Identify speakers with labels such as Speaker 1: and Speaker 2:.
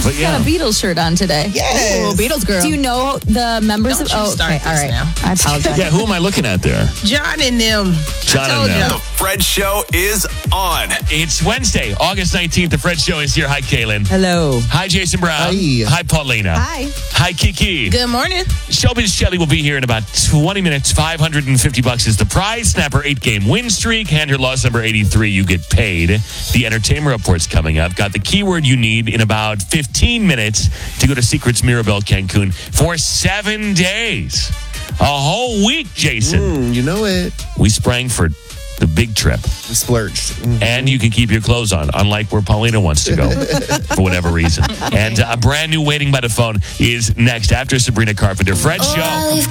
Speaker 1: she's got a Beatles shirt on today.
Speaker 2: Yes.
Speaker 3: Ooh, Beatles girl.
Speaker 1: Do you know the members
Speaker 4: Don't
Speaker 1: of...
Speaker 4: you start
Speaker 1: okay, all
Speaker 4: this
Speaker 1: right.
Speaker 4: now.
Speaker 1: I apologize.
Speaker 5: Yeah, who am I looking at there?
Speaker 4: John and them.
Speaker 5: John
Speaker 4: I told
Speaker 5: and them.
Speaker 4: you.
Speaker 6: The Fred Show is on.
Speaker 5: It's Wednesday, August 19th. The Fred Show is here. Hi, Kaylin.
Speaker 3: Hello.
Speaker 5: Hi, Jason Brown.
Speaker 2: Hi.
Speaker 5: Hi, Paulina.
Speaker 1: Hi.
Speaker 5: Hi, Kiki.
Speaker 4: Good morning.
Speaker 5: Showbiz Shelly will be here in about 20 minutes. $550 is the prize. Snap her 8-game win streak. Hand her loss number 83. You get paid. The entertainment report's coming up. Got the keyword you need in about 15 minutes to go to Secrets Mirabel Cancun for 7 days. A whole week, Jason.
Speaker 2: You know it.
Speaker 5: We sprang for the big trip.
Speaker 2: We splurged.
Speaker 5: And you can keep your clothes on, unlike where Paulina wants to go for whatever reason. And a brand new Waiting by the Phone is next after Sabrina Carpenter. Fred Show.